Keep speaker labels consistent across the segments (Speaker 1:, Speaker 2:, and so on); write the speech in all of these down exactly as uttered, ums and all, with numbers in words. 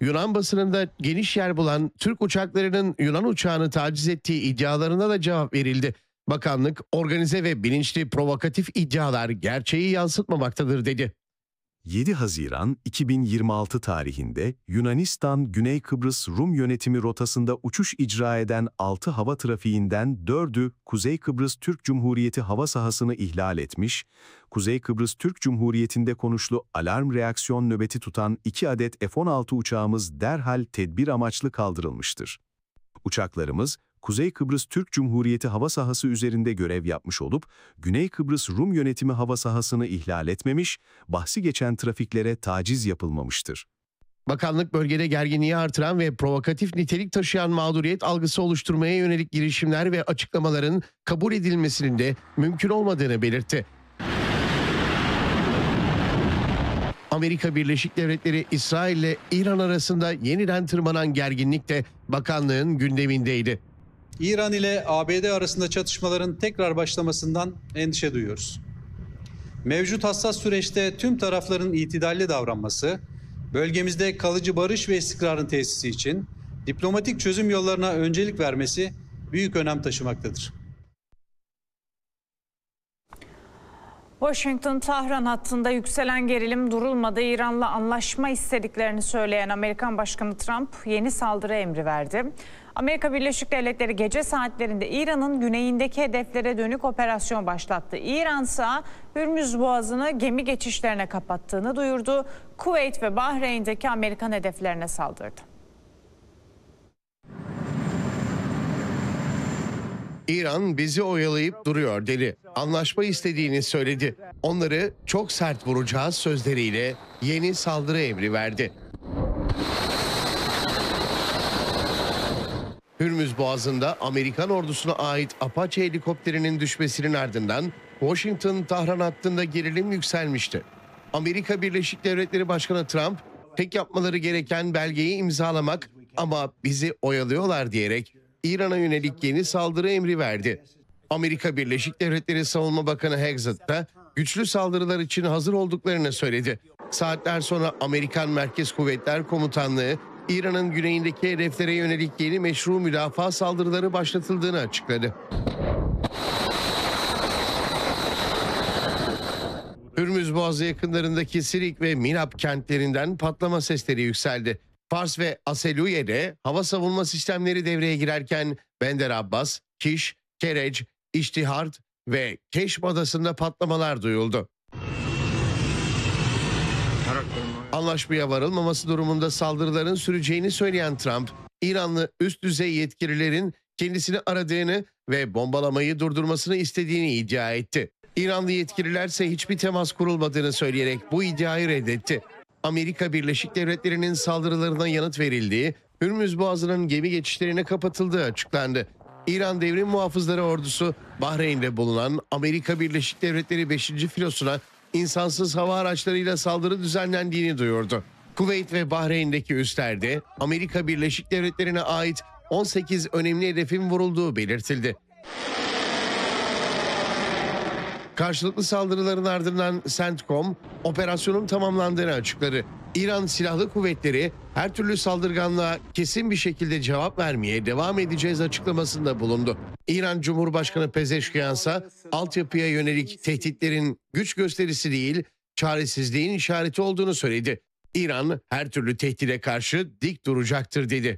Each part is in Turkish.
Speaker 1: Yunan basınında geniş yer bulan Türk uçaklarının Yunan uçağını taciz ettiği iddialarına da cevap verildi. Bakanlık, organize ve bilinçli provokatif iddialar gerçeği yansıtmamaktadır dedi.
Speaker 2: yedi Haziran iki bin yirmi altı tarihinde Yunanistan Güney Kıbrıs Rum yönetimi rotasında uçuş icra eden altı hava trafiğinden dördü Kuzey Kıbrıs Türk Cumhuriyeti hava sahasını ihlal etmiş, Kuzey Kıbrıs Türk Cumhuriyeti'nde konuşlu alarm reaksiyon nöbeti tutan iki adet F on altı uçağımız derhal tedbir amaçlı kaldırılmıştır. Uçaklarımız, Kuzey Kıbrıs Türk Cumhuriyeti hava sahası üzerinde görev yapmış olup, Güney Kıbrıs Rum yönetimi hava sahasını ihlal etmemiş, bahsi geçen trafiklere taciz yapılmamıştır.
Speaker 1: Bakanlık bölgede gerginliği artıran ve provokatif nitelik taşıyan mağduriyet algısı oluşturmaya yönelik girişimler ve açıklamaların kabul edilmesinin de mümkün olmadığını belirtti. Amerika Birleşik Devletleri, İsrail ile İran arasında yeniden tırmanan gerginlik de bakanlığın gündemindeydi.
Speaker 3: İran ile A B D arasında çatışmaların tekrar başlamasından endişe duyuyoruz. Mevcut hassas süreçte tüm tarafların itidalli davranması, bölgemizde kalıcı barış ve istikrarın tesisi için diplomatik çözüm yollarına öncelik vermesi büyük önem taşımaktadır.
Speaker 4: Washington-Tahran hattında yükselen gerilim durulmadı. İran'la anlaşma istediklerini söyleyen Amerikan Başkanı Trump yeni saldırı emri verdi. Amerika Birleşik Devletleri gece saatlerinde İran'ın güneyindeki hedeflere dönük operasyon başlattı. İran ise Hürmüz Boğazı'nı gemi geçişlerine kapattığını duyurdu. Kuveyt ve Bahreyn'deki Amerikan hedeflerine saldırdı.
Speaker 1: İran bizi oyalayıp duruyor dedi. Anlaşma istediğini söyledi. Onları çok sert vuracağız sözleriyle yeni saldırı emri verdi. Hürmüz Boğazı'nda Amerikan ordusuna ait Apache helikopterinin düşmesinin ardından Washington-Tahran hattında gerilim yükselmişti. Amerika Birleşik Devletleri Başkanı Trump, tek yapmaları gereken belgeyi imzalamak ama bizi oyalıyorlar diyerek İran'a yönelik yeni saldırı emri verdi. Amerika Birleşik Devletleri Savunma Bakanı Hegseth da güçlü saldırılar için hazır olduklarını söyledi. Saatler sonra Amerikan Merkez Kuvvetler Komutanlığı, İran'ın güneyindeki hedeflere yönelik yeni meşru müdafaa saldırıları başlatıldığını açıkladı. Hürmüz Boğazı yakınlarındaki Sirik ve Minab kentlerinden patlama sesleri yükseldi. Fars ve Aseluyye'de hava savunma sistemleri devreye girerken Bender Abbas, Kiş, Kerec, İştihad ve Keşm adasında patlamalar duyuldu. Anlaşmaya varılmaması durumunda saldırıların süreceğini söyleyen Trump, İranlı üst düzey yetkililerin kendisini aradığını ve bombalamayı durdurmasını istediğini iddia etti. İranlı yetkililer ise hiçbir temas kurulmadığını söyleyerek bu iddiayı reddetti. Amerika Birleşik Devletleri'nin saldırılarına yanıt verildiği, Hürmüz Boğazı'nın gemi geçişlerine kapatıldığı açıklandı. İran Devrim Muhafızları Ordusu, Bahreyn'de bulunan Amerika Birleşik Devletleri beşinci filosuna insansız hava araçlarıyla saldırı düzenlendiğini duyurdu. Kuveyt ve Bahreyn'deki üslerde Amerika Birleşik Devletleri'ne ait on sekiz önemli hedefin vurulduğu belirtildi. Karşılıklı saldırıların ardından CENTCOM operasyonun tamamlandığını açıkladı. İran Silahlı Kuvvetleri her türlü saldırganlığa kesin bir şekilde cevap vermeye devam edeceğiz açıklamasında bulundu. İran Cumhurbaşkanı Pezeşkiyan ise altyapıya yönelik tehditlerin güç gösterisi değil, çaresizliğin işareti olduğunu söyledi. İran her türlü tehdide karşı dik duracaktır dedi.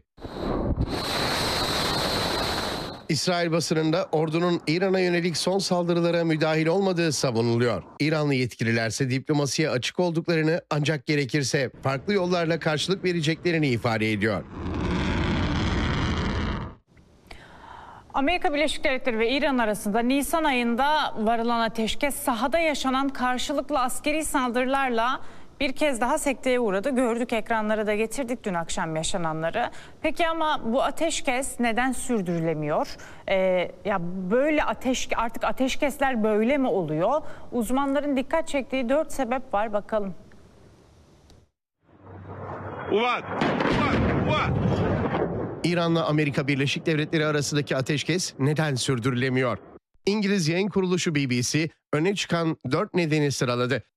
Speaker 1: İsrail basınında ordunun İran'a yönelik son saldırılara müdahil olmadığı savunuluyor. İranlı yetkililer ise diplomasiye açık olduklarını ancak gerekirse farklı yollarla karşılık vereceklerini ifade ediyor.
Speaker 4: Amerika Birleşik Devletleri ve İran arasında Nisan ayında varılan ateşkes sahada yaşanan karşılıklı askeri saldırılarla bir kez daha sekteye uğradı. Gördük, ekranlara da getirdik dün akşam yaşananları. Peki ama bu ateşkes neden sürdürülemiyor? Ee, ya böyle ateş artık ateşkesler böyle mi oluyor? Uzmanların dikkat çektiği dört sebep var, bakalım.
Speaker 1: Ulan! Ulan! Ulan! İran'la Amerika Birleşik Devletleri arasındaki ateşkes neden sürdürülemiyor? İngiliz yayın kuruluşu B B C öne çıkan dört nedeni sıraladı.